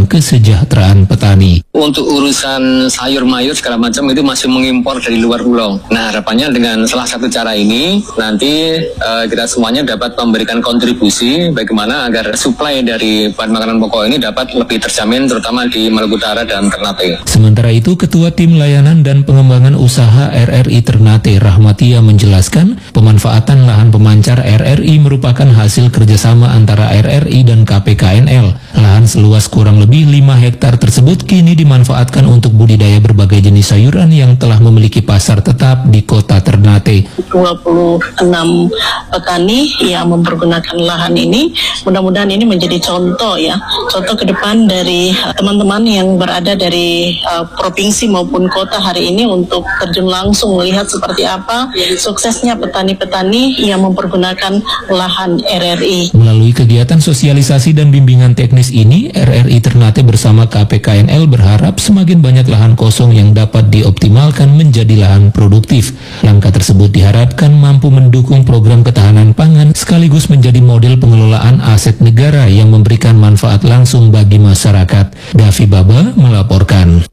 meningkatkan kesejahteraan petani. Untuk urusan sayur mayur segala macam itu masih mengimpor dari luar pulau. Nah, harapannya dengan salah satu cara ini nanti kita semuanya dapat memberikan kontribusi bagaimana agar suplai dari bahan makanan pokok ini dapat lebih terjamin terutama di Maluku Utara dan Ternate. Sementara itu, Ketua Tim Layanan dan Pengembangan Usaha RRI Ternate Rahmatia menjelaskan pemanfaatan lahan pemancar RRI merupakan hasil kerjasama antara RRI dan KPKNL. Lahan seluas kurang lebih 5 hektar tersebut kini dimanfaatkan untuk budidaya berbagai jenis sayuran yang telah memiliki pasar tetap di kota Ternate. 26 petani yang mempergunakan lahan ini, mudah-mudahan ini menjadi contoh ke depan dari teman-teman yang berada dari provinsi maupun kota hari ini untuk terjun langsung melihat seperti apa suksesnya petani-petani yang mempergunakan lahan RRI. Melalui kegiatan sosialisasi dan bimbingan teknis ini, RRI Ternate bersama KPKNL berharap semakin banyak lahan kosong yang dapat dioptimalkan menjadi lahan produktif. Langkah tersebut diharapkan mampu mendukung program ketahanan pangan sekaligus menjadi model pengelolaan aset negara yang memberikan manfaat langsung bagi masyarakat. Davi Baba melaporkan.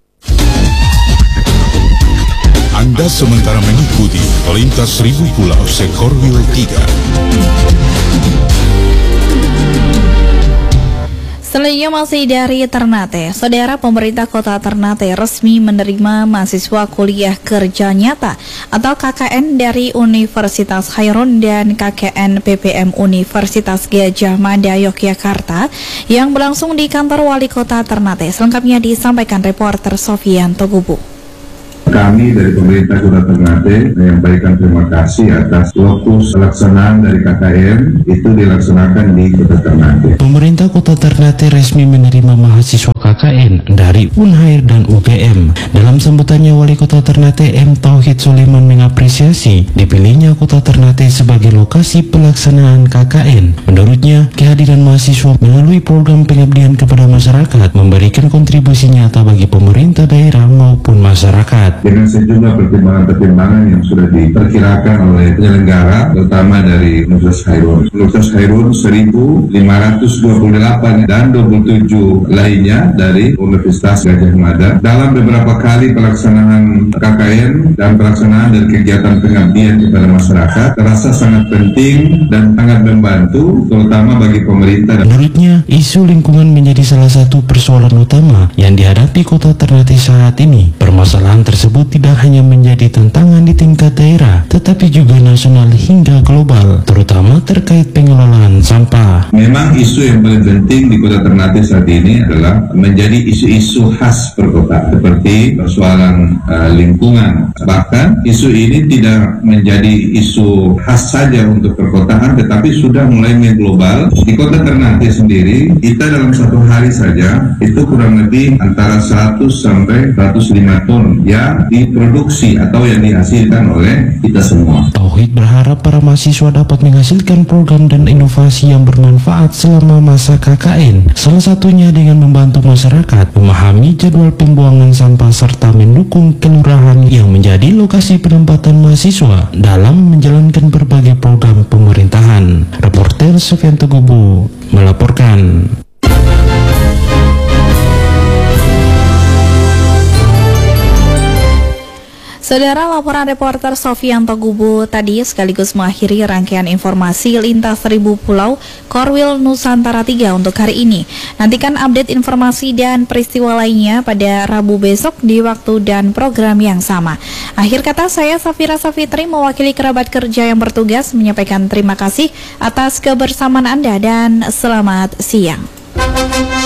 Anda sementara mengikuti Lintas Seribu Pulau Sekorwil 3. Selanjutnya masih dari Ternate, Saudara, pemerintah kota Ternate resmi menerima mahasiswa kuliah kerja nyata atau KKN dari Universitas Khairun dan KKN PPM Universitas Gadjah Mada Yogyakarta yang berlangsung di kantor wali kota Ternate. Selengkapnya disampaikan reporter Sofian Togubu. Kami dari pemerintah Kota Ternate menyampaikan terima kasih atas fokus pelaksanaan dari KKN itu dilaksanakan di Kota Ternate. Pemerintah Kota Ternate resmi menerima mahasiswa KKN dari Unhair dan UGM. Dalam sambutannya, Wali Kota Ternate M. Tauhid Sulaiman mengapresiasi dipilihnya Kota Ternate sebagai lokasi pelaksanaan KKN. Menurutnya, kehadiran mahasiswa melalui program pengabdian kepada masyarakat memberikan kontribusi nyata bagi pemerintah daerah maupun masyarakat. Dengan sejumlah pertimbangan-pertimbangan yang sudah diperkirakan oleh penyelenggara, terutama dari Universitas Khairun. Universitas Khairun 1.528 dan 27 lainnya dari Universitas Gadjah Mada. Dalam beberapa kali pelaksanaan KKN dan pelaksanaan dari kegiatan pengabdian kepada masyarakat terasa sangat penting dan sangat membantu, terutama bagi pemerintah. Menurutnya, isu lingkungan menjadi salah satu persoalan utama yang dihadapi Kota Ternate saat ini. Permasalahan tersebut tidak hanya menjadi tantangan di tingkat daerah, tetapi juga nasional hingga global, terutama terkait pengelolaan sampah. Memang isu yang paling penting di Kota Ternate saat ini adalah menjadi isu-isu khas perkotaan, seperti persoalan lingkungan. Bahkan isu ini tidak menjadi isu khas saja untuk perkotaan, tetapi sudah mulai mengglobal. Di Kota Ternate sendiri, kita dalam satu hari saja itu kurang lebih antara 100 sampai 105 ton yang diproduksi atau yang dihasilkan oleh kita semua. Tauhid berharap para mahasiswa dapat menghasilkan program dan inovasi yang bermanfaat selama masa KKN. Salah satunya dengan membantu masyarakat memahami jadwal pembuangan sampah serta mendukung kelurahan yang menjadi lokasi penempatan mahasiswa dalam menjalankan berbagai program pemerintahan. Reporter Sofian Togubu melaporkan. Saudara, laporan reporter Sofian Togubu tadi sekaligus mengakhiri rangkaian informasi Lintas Seribu Pulau Korwil Nusantara 3 untuk hari ini. Nantikan update informasi dan peristiwa lainnya pada Rabu besok di waktu dan program yang sama. Akhir kata, saya Safira Safitri mewakili kerabat kerja yang bertugas menyampaikan terima kasih atas kebersamaan Anda dan selamat siang.